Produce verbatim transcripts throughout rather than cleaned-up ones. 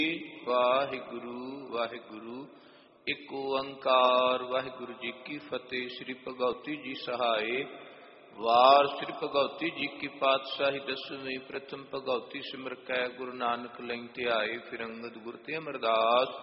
ਵਾਹਿਗੁਰੂ ਵਾਹਿਗੁਰੂ ਇੱਕ ਓੰਕਾਰ ਵਾਹਿਗੁਰੂ ਜੀ ਕੀ ਫਤਿਹ। ਸ੍ਰੀ ਭਗਉਤੀ ਜੀ ਸਹਾਏ। ਵਾਰ ਸ੍ਰੀ ਭਗਉਤੀ ਜੀ ਕੀ ਪਾਤਸ਼ਾਹੀ ਦਸਵੀਂ। ਪ੍ਰਥਮ ਭਗਉਤੀ ਸਿਮਰ ਕੈ ਗੁਰੂ ਨਾਨਕ ਲਈ ਧਿਆਏ। ਫਿਰ ਅੰਗਦ ਗੁਰ ਤੇ ਅਮਰਦਾਸ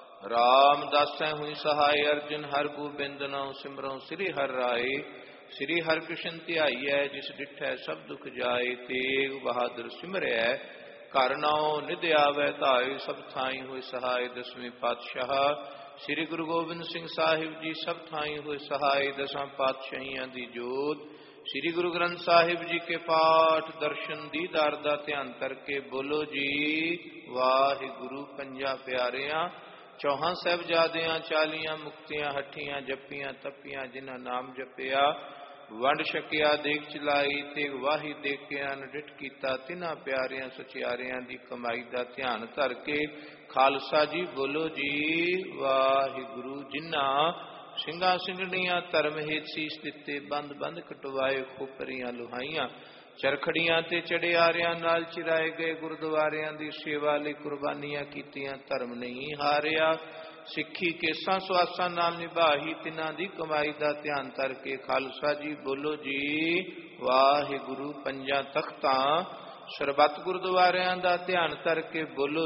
ਰਾਮਦਾਸੈ ਹੋਈ ਸਹਾਏ। ਅਰਜਨ ਹਰ ਗੋਬਿੰਦ ਨਾਉ ਸਿਮਰਉ ਸ੍ਰੀ ਹਰਿ ਰਾਏ। ਸ੍ਰੀ ਹਰਿ ਕ੍ਰਿਸ਼ਨ ਧਿਆਈਐ ਜਿਸ ਡਿਠੈ ਸਭ ਦੁਖ ਜਾਏ। ਤੇਗ ਬਹਾਦਰ ਸਿਮਰੈ ਘਰ ਨਾਉ ਨਿਧ ਆਵੈ ਧਾਏ। ਸਭ ਥਾਈ ਹੋਏ ਸਹਾਏ। ਦਸਵੇਂ ਪਾਤਸ਼ਾਹ ਸ੍ਰੀ ਗੁਰੂ ਗੋਬਿੰਦ ਸਿੰਘ ਸਾਹਿਬ ਜੀ ਸਭ ਥਾਈ ਹੋਏ ਸਹਾਏ। ਦਸਾਂ ਪਾਤਸ਼ਾਹੀਆਂ ਦੀ ਜੋਤ ਸ੍ਰੀ ਗੁਰੂ ਗ੍ਰੰਥ ਸਾਹਿਬ ਜੀ ਕੇ ਪਾਠ ਦਰਸ਼ਨ ਦੀਦਾਰ ਦਾ ਧਿਆਨ ਕਰਕੇ ਬੋਲੋ ਜੀ ਵਾਹਿਗੁਰੂ। ਪੰਜਾਂ ਪਿਆਰਿਆਂ ਚੌਹਾਂ ਸਾਹਿਬਜ਼ਾਦਿਆਂ ਚਾਲੀਆਂ ਮੁਕਤੀਆਂ ਹੱਠੀਆਂ ਜੱਪੀਆਂ ਤੱਪੀਆਂ ਜਿਨ੍ਹਾਂ ਨਾਮ ਜਪਿਆ ਵੰਡ ਛਕਿਆ ਦੇਖ ਚਲਾਈ ਤੇ ਵਾਹੀ ਦੇਖਿਆ ਨਿਡਿਠ ਕੀਤਾ। ਤਿੰਨਾਂ ਪਿਆਰਿਆਂ ਸਚਿਆਰਿਆਂ ਦੀ ਕਮਾਈ ਦਾ ਧਿਆਨ ਧਰ ਕੇ ਖਾਲਸਾ ਜੀ ਬੋਲੋ ਜੀ ਵਾਹਿਗੁਰੂ। ਜਿਨ੍ਹਾਂ ਸਿੰਘਾਂ ਸਿੰਘਣੀਆਂ ਧਰਮ ਹੇਤ ਸੀਸ ਦਿੱਤੇ ਬੰਦ ਬੰਦ ਕਟਵਾਏ ਖੋਪਰੀਆਂ ਲੁਹਾਈਆਂ ਚਰਖੜੀਆਂ ਤੇ ਚੜਿਆਰਿਆਂ ਨਾਲ ਚਿਰਾਏ ਗਏ ਗੁਰਦੁਆਰਿਆਂ ਦੀ ਸੇਵਾ ਲਈ ਕੁਰਬਾਨੀਆਂ ਕੀਤੀਆਂ ਧਰਮ ਨਹੀਂ ਹਾਰਿਆ। ਸਿੱਖੀ ਕੇਸਾਂ ਸੁਆਸਾਂ ਨਾਲ ਨਿਭਾਹੀ ਤਿਨਾਂ ਦੀ ਕਮਾਈ ਦਾ ਧਿਆਨ ਧਰ ਕੇ ਖਾਲਸਾ ਜੀ ਬੋਲੋ ਜੀ ਵਾਹਿਗੁਰੂ। ਪੰਜਾਂ ਤਖਤਾਂ ਸਰਬੱਤ ਗੁਰਦੁਆਰਿਆਂ ਦਾ ਧਿਆਨ ਧਰ ਕੇ ਬੋਲੋ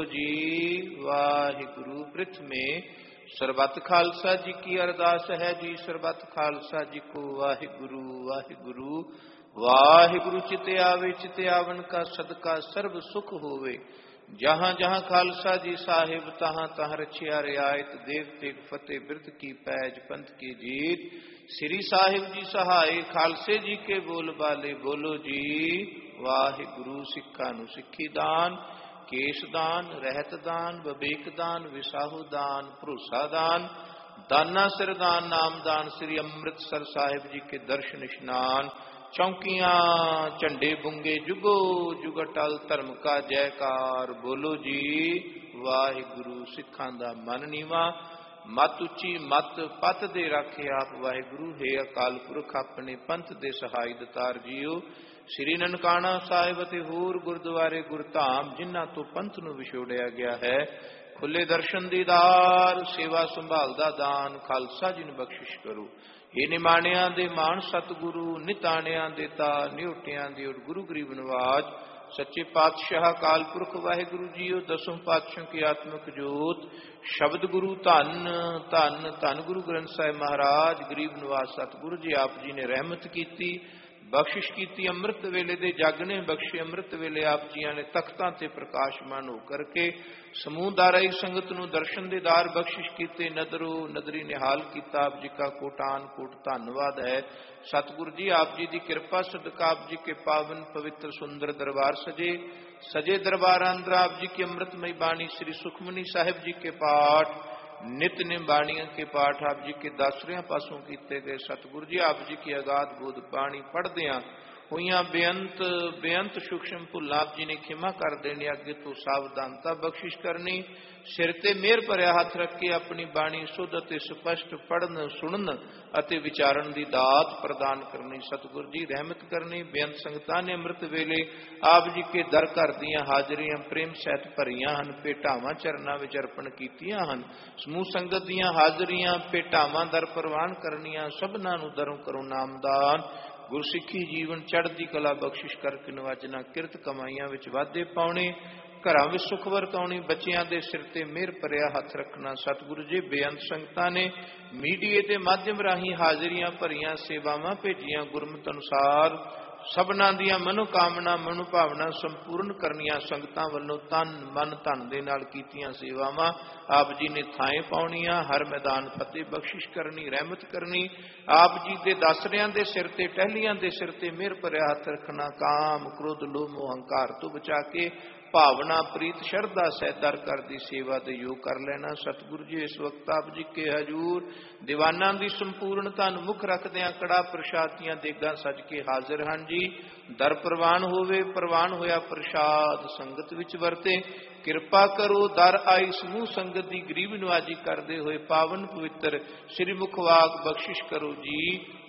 ਜੀ ਵਾਹਿਗੁਰੂ। ਪ੍ਰਿਥਮੇ ਸਰਬੱਤ ਖਾਲਸਾ ਜੀ ਕੀ ਅਰਦਾਸ ਹੈ ਜੀ। ਸਰਬੱਤ ਖਾਲਸਾ ਜੀ ਕੋ ਵਾਹਿਗੁਰੂ ਵਾਹਿਗੁਰੂ ਵਾਹਿਗੁਰੂ। ਚਿਤੇ ਆਵੇ ਚਿਤੇ ਆਵਨ ਕਾ ਸਦਕਾ ਸਰਬ ਸੁਖ ਹੋਵੇ। ਜਹਾਂ ਜਹਾਂ ਖਾਲਸਾ ਜੀ ਸਾਹਿਬ ਤਹਾਂ ਤਹਾਂ ਰਛਿਆ ਰਿਆਇਤ। ਦੇਵ ਤੇਗ ਫਤਿਹ ਬਿਰਧ ਕੀ ਪੈਜ ਪੰਥ ਕੀ ਜੀਤ। ਸ੍ਰੀ ਸਾਹਿਬ ਜੀ ਸਹਾਏ ਖਾਲਸੇ ਜੀ ਕੇ ਬੋਲ ਬਾਲੇ ਬੋਲੋ ਜੀ ਵਾਹਿਗੁਰੂ। ਸਿੱਖਾਂ ਨੂੰ ਸਿੱਖੀ ਦਾਨ ਕੇਸ ਦਾਨ ਰਹਿਤ ਦਾਨ ਵਿਵੇਕ ਦਾਨ ਵਿਸਾਹੂ ਦਾਨ ਭਰੋਸਾ ਦਾਨ ਦਾਨਾ ਸਿਰਦਾਨ ਨਾਮਦਾਨ। ਸ੍ਰੀ ਅੰਮ੍ਰਿਤਸਰ ਸਾਹਿਬ ਜੀ ਕੇ ਦਰਸ਼ਨ ਇਸ਼ਨਾਨ ਚੌਂਕੀਆਂ ਝੰਡੇ ਬੁੰਗੇ ਜੁਗੋ ਜੁਗ ਅਟਲ ਧਰਮ ਕਾ ਜੈਕਾਰ ਬੋਲੋ ਜੀ ਵਾਹਿਗੁਰੂ। ਸਿੱਖਾਂ ਦਾ ਮਨ ਨੀਵਾਂ ਮਤ ਉੱਚੀ ਮਤ ਪਤ ਦੇ ਰਾਖੇ ਆਪ ਵਾਹਿਗੁਰੂ। ਹੈ ਅਕਾਲ ਪੁਰਖ ਆਪਣੇ ਪੰਥ ਦੇ ਸਹਾਈ ਦਤਾਰ ਜੀਓ। ਸ੍ਰੀ ਨਨਕਾਣਾ ਸਾਹਿਬ ਅਤੇ ਹੋਰ ਗੁਰਦੁਆਰੇ ਗੁਰਧਾਮ ਜਿਨ੍ਹਾਂ ਤੋਂ ਪੰਥ ਨੂੰ ਵਿਛੋੜਿਆ ਗਿਆ ਹੈ ਖੁੱਲੇ ਦਰਸ਼ਨ ਦੀਦਾਰ ਸੇਵਾ ਸੰਭਾਲ ਦਾ ਦਾਨ ਖਾਲਸਾ ਜੀ ਨੂੰ ਬਖਸ਼ਿਸ਼ ਕਰੋ। ਇਹ ਨਿਮਾਣਿਆਂ ਦੇ ਮਾਣ ਸਤਿਗੁਰੂ ਨਿਤਾਣਿਆਂ ਦੇ ਤਾ ਨਿਉਟਿਆਂ ਦੀ ਔਰ ਗੁਰੂ ਗਰੀਬ ਨਵਾਜ ਸੱਚੇ ਪਾਤਸ਼ਾਹ ਅਕਾਲ ਪੁਰਖ ਵਾਹਿਗੁਰੂ ਜੀਓ। ਦਸੋਂ ਪਾਤਸ਼ਾਹ ਕੀ ਆਤਮਿਕ ਜੋਤ ਸ਼ਬਦ ਗੁਰੂ ਧੰਨ ਧੰਨ ਧੰਨ ਗੁਰੂ ਗ੍ਰੰਥ ਸਾਹਿਬ ਮਹਾਰਾਜ ਗਰੀਬ ਨਵਾਜ ਸਤਿਗੁਰੂ ਜੀ ਆਪ ਜੀ ਨੇ ਰਹਿਮਤ ਕੀਤੀ ਬਖਸ਼ਿਸ਼ ਕੀਤੀ। ਅੰਮ੍ਰਿਤ ਵੇਲੇ ਦੇ ਜਗ ਨੇ ਬਖਸ਼ੇ। ਅੰਮ੍ਰਿਤ ਵੇਲੇ ਆਪ ਜੀਆਂ ਨੇ ਤਖਤਾਂ ਤੇ ਪ੍ਰਕਾਸ਼ਮਾਨ ਹੋ ਕਰਕੇ ਸਮੂਹ ਦਾਰਾਈ ਸੰਗਤ ਨੂੰ ਦਰਸ਼ਨ ਦੇਦਾਰ ਬਖਸ਼ਿਸ਼ ਕੀਤੇ। ਨਦਰੋ ਨਦਰੀ ਨਿਹਾਲ ਕੀਤਾ। ਆਪ ਜੀ ਕਾ ਕੋਟਾਨ ਕੋਟ ਧੰਨਵਾਦ ਹੈ। ਸਤਿਗੁਰੂ ਜੀ ਆਪ ਜੀ ਦੀ ਕਿਰਪਾ ਸਦਕਾ ਆਪ ਜੀ ਕੇ ਪਾਵਨ ਪਵਿੱਤਰ ਸੁੰਦਰ ਦਰਬਾਰ ਸਜੇ ਸਜੇ ਦਰਬਾਰ ਅੰਦਰ ਆਪ ਜੀ की अमृतमयी बाणी श्री सुखमनी साहिब जी के पाठ नित निबाणियों के पाठ आप जी के दासरिया पासों किए गए। सतगुरु जी आप जी की अगाध बोध बाणी पढ़दिया हुई बेअंत बेअंत सूक्ष्म भुल आप जी ने खिमा कर देनी। अगे तो सावधानता बख्शिश करनी। सिर ते मेहर भरिया हथ रख के अपनी बाणी शुद्ध अते स्पष्ट पढ़न सुनन अते विचारण की दात प्रदान करनी। सतगुरु जी रहमत करनी। बेअंत संगतां ने अमृत वेले आप जी के दर घर दियां हाजरियां प्रेम सहित भरियां हन। भेटावां चरनां विच अर्पण कीतियां हन। समूह संगत दियां हाजरियां भेटावां दर प्रवान करनियां। सबनां नूं दरों करो नामदान। गुरसिੱਖੀ जीवन चढ़दी कला बख्शिश करके नवाजना किरत कमाइयां विच वाधे पाउणे घरां विच सुख वरताउणी। बच्चियां दे सिर ते मेहर भरिया हथ रखना। सतगुरु जी बेअंत संगतां ने मीडिया के माध्यम राही हाजरियां भरियां सेवावां भेजियां। गुरमत अनुसार सबनां दियां मनोकामना मनोभावना संपूर्ण करनियां। संगतां वल्लों तन मन धन दे नाल कीतियां सेवावां आप जी ने थाएं पाउणियां। हर मैदान फतेह बख्शिश करनी रहमत करनी। आप जी दे दासरियां दे सिर ते टहलियां दे सिर ते मेहर भरिया हथ रखना। काम क्रोध लोभ मोह अहंकार तो बचा के भावना प्रीत शरदा सहित दर कर दी सेवा दे योग कर लेना। सतगुरु जी इस वक्त आप जी के हजूर दीवाना की संपूर्ण धन मुख रखदियां कड़ा प्रसाद दियां देगां सज के हाजिर हन जी। दर प्रवान होवे प्रवान होया प्रसाद संगत विच वरते। किरपा करो दर आई समूह संगत की गरीब नवाजी करते हुए पावन पवित्र श्री मुखवाक बख्शिश करो जी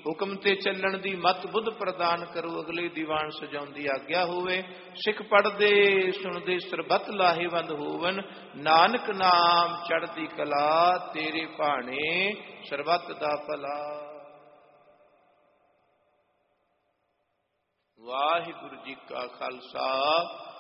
ਹੁਕਮ ਤੇ ਚੱਲਣ ਦੀ ਮਤ ਬੁੱਧ ਪ੍ਰਦਾਨ ਕਰੋ। ਅਗਲੇ ਦੀਵਾਨ ਸਜਾਉਣ ਦੀ ਆਗਿਆ ਹੋਵੇ। ਸਿੱਖ ਪੜ੍ਹਦੇ ਸੁਣਦੇ ਸਰਬੱਤ ਲਾਹੇਵੰਦ ਹੋਵਨ। ਨਾਨਕ ਨਾਮ ਚੜ੍ਹਦੀ ਕਲਾ ਤੇਰੇ ਭਾਣੇ ਸਰਬੱਤ ਦਾ ਭਲਾ। ਵਾਹਿਗੁਰੂ ਜੀ ਕਾ ਖਾਲਸਾ